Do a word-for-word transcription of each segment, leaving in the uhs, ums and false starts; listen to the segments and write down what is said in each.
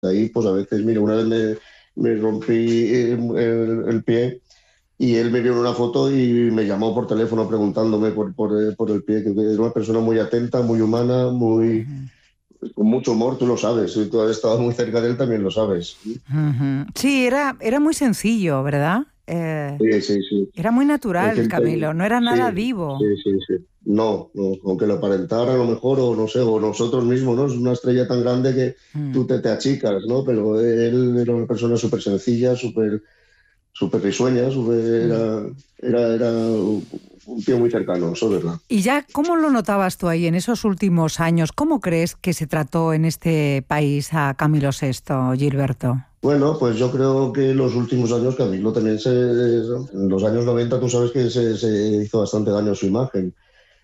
ahí, pues a veces, mira, una vez me, me rompí el, el- el pie y él me vio en una foto y me llamó por teléfono preguntándome por, por, eh, por el pie, que es una persona muy atenta, muy humana, muy Ujú, con mucho humor, tú lo sabes, si tú has estado muy cerca de él también lo sabes. ujú. Sí, era, era muy sencillo, ¿verdad? Eh, Sí, sí, sí. era muy Es natural, que, Camilo, no era sí, nada sí, divo. sí, sí. No, no, aunque lo aparentara a lo mejor, o no sé, o nosotros mismos, ¿no? Es una estrella tan grande que Mm. tú te, te achicas, ¿no? Pero él era una persona súper sencilla, súper súper risueña, súper, Mm. era, era, era un tío muy cercano, eso es verdad. Y ya, ¿cómo lo notabas tú ahí en esos últimos años? ¿Cómo crees que se trató en este país a Camilo sexto, Gilberto? Bueno, pues yo creo que en los últimos años Camilo también se... En los años noventa tú sabes que se, se hizo bastante daño a su imagen,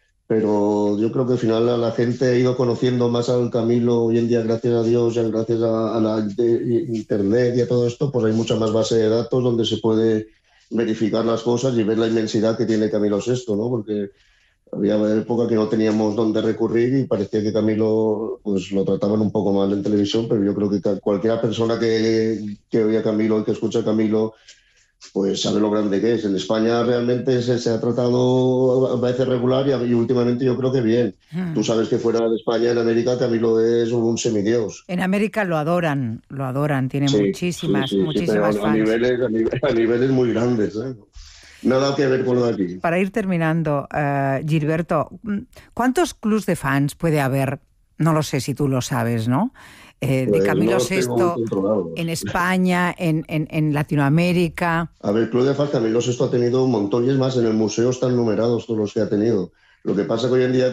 pero yo creo que al final a la gente ha ido conociendo más al Camilo hoy en día, gracias a Dios, y gracias a, a la de- internet y a todo esto, pues hay mucha más base de datos donde se puede verificar las cosas y ver la inmensidad que tiene Camilo sexto, ¿no? Porque había época que no teníamos dónde recurrir y parecía que Camilo pues lo trataban un poco mal en televisión, pero yo creo que ca- cualquier persona que, que oye a Camilo y que escucha a Camilo pues sabe lo grande que es. En España realmente se, se ha tratado a veces regular y, y últimamente yo creo que bien. Tú Mm. sabes que fuera de España, en América, Camilo es un semidios. En América lo adoran, lo adoran, tiene Sí, sí, muchísimas, sí, sí, pero muchísimas a fans. niveles, a niveles, a niveles muy grandes, ¿eh? Nada que ver con lo de aquí. Para ir terminando, eh, Gilberto, mm, ¿cuántos clubs de fans puede haber? No lo sé si tú lo sabes, ¿no? Eh, de Pues no Camilo los tengo muy sexto en controlados. España, en, en, en Latinoamérica. A ver, Club de Fans Camilo Sesto ha tenido un montón y es más, en el museo están numerados todos los que ha tenido. Lo que pasa que hoy en día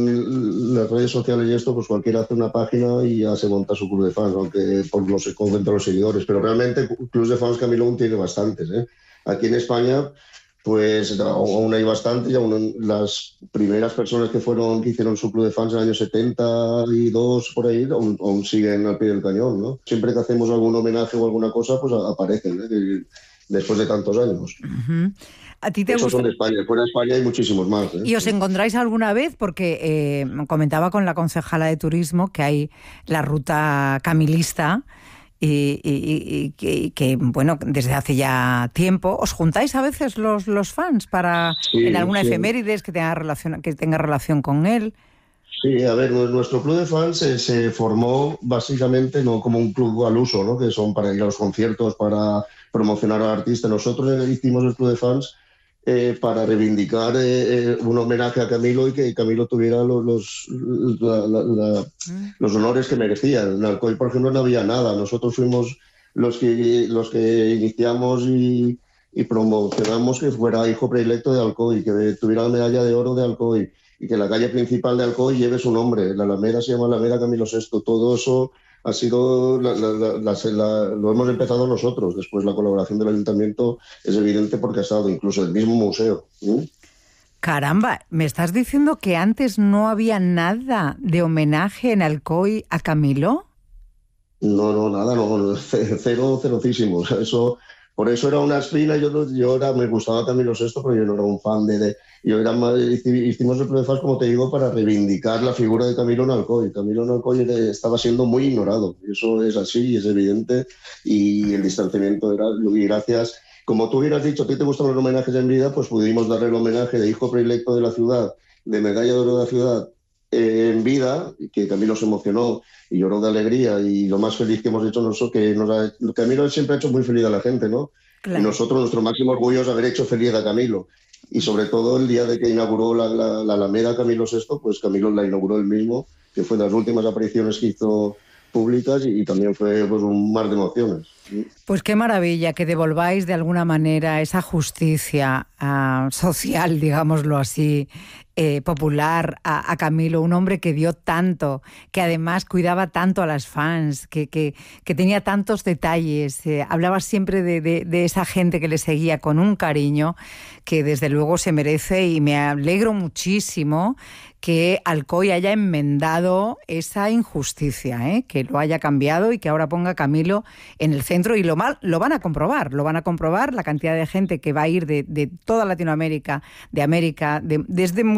con las redes sociales y esto, pues cualquiera hace una página y ya se monta su club de fans, aunque por los cuenta los seguidores. Pero realmente clubes de fans Camilo aún tiene bastantes, ¿eh? Aquí en España, pues aún hay bastantes y aún las primeras personas que fueron, que hicieron su club de fans en el año setenta y dos por ahí, aún, aún siguen al pie del cañón, ¿no? Siempre que hacemos algún homenaje o alguna cosa, pues aparecen, ¿eh? Después de tantos años. Ujú. ¿A ti te Esos son gusta? de España. Fuera de España hay muchísimos más, ¿eh? ¿Y os encontráis alguna vez? Porque eh, comentaba con la concejala de turismo que hay la ruta camilista y, y- y- y que, y que, bueno, desde hace ya tiempo, ¿os juntáis a veces los, los fans para en Sí, alguna sí. efemérides que tenga relación, que tenga relación con él? Sí, a ver, nu- nuestro club de fans se, se formó básicamente no como un club al uso, ¿no? Que son para ir a los conciertos, para promocionar al artista. Nosotros eh, hicimos el club de fans eh, para reivindicar eh, eh, un homenaje a Camilo y que Camilo tuviera los, los, la- la- la- Mm. los honores que merecía. En Alcoy, por ejemplo, no había nada. Nosotros fuimos los que, los que iniciamos y, y promocionamos que fuera hijo predilecto de Alcoy, que tuviera la medalla de oro de Alcoy y que la calle principal de Alcoy lleve su nombre. La Alameda se llama Alameda Camilo sexto. Todo eso ha sido, la, la, la, la, la, lo hemos empezado nosotros. Después la colaboración del ayuntamiento es evidente porque ha estado incluso el mismo museo. ¿Sí? Caramba, ¿me estás diciendo que antes no había nada de homenaje en Alcoy a Camilo? No, no, nada, no, cero, cerocísimos. Eso, por eso era una espina. Yo, no- yo era, me gustaba Camilo sexto, pero yo no era un fan de. de yo era más, hicimos el Club de Fans, como te digo, para reivindicar la figura de Camilo en Alcoy. Camilo en Alcoy era- estaba siendo muy ignorado. Eso es así, es evidente. Y el distanciamiento era. Y gracias. Como tú hubieras dicho, a ti te gustan los homenajes en vida, pues pudimos darle el homenaje de hijo predilecto de la ciudad, de medalla de oro de la ciudad eh, en vida, que Camilo se emocionó y lloró de alegría y lo más feliz que hemos hecho nosotros, que nos ha, Camilo siempre ha hecho muy feliz a la gente, ¿no? Y Claro. nosotros, nuestro máximo orgullo es haber hecho feliz a Camilo. Y sobre todo el día de que inauguró la, la, la Alameda Camilo sexto, pues Camilo la inauguró él mismo, que fue de las últimas apariciones que hizo públicas y, y también fue pues, un mar de emociones. Pues qué maravilla que devolváis de alguna manera esa justicia uh, social, digámoslo así, eh, popular a, a Camilo, un hombre que dio tanto, que además cuidaba tanto a las fans, que, que, que tenía tantos detalles, eh, hablaba siempre de, de, de esa gente que le seguía con un cariño que desde luego se merece, y me alegro muchísimo que Alcoy haya enmendado esa injusticia, ¿eh? Que lo haya cambiado y que ahora ponga a Camilo en el centro, y lo mal lo van a comprobar, lo van a comprobar la cantidad de gente que va a ir de, de toda Latinoamérica, de América, de, desde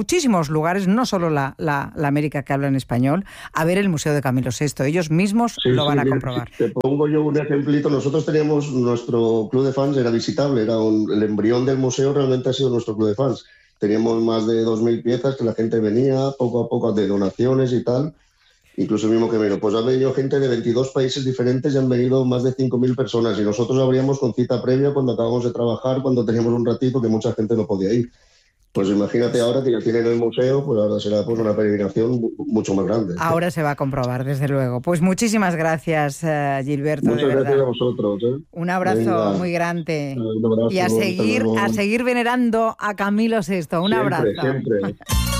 muchísimos lugares, no solo la, la, la América que habla en español, a ver el Museo de Camilo sexto. Ellos mismos sí, lo van sí, a comprobar. Te pongo yo un ejemplito. Nosotros teníamos, nuestro club de fans era visitable, era un, el embrión del museo realmente ha sido nuestro club de fans. Teníamos más de dos mil piezas que la gente venía poco a poco de donaciones y tal. Incluso el mismo que vino. Pues ha venido gente de veintidós países diferentes y han venido más de cinco mil personas. Y nosotros abríamos con cita previa cuando acabamos de trabajar, cuando teníamos un ratito que mucha gente no podía ir. Pues imagínate ahora que ya tienen el museo, pues ahora será pues una peregrinación mucho más grande. Ahora se va a comprobar, desde luego. Pues muchísimas gracias, uh, Gilberto. Muchas de gracias verdad. a vosotros. ¿eh? Un abrazo Venga. muy grande. Un abrazo, y a seguir, a seguir venerando a Camilo sexto. Un siempre, abrazo. Siempre.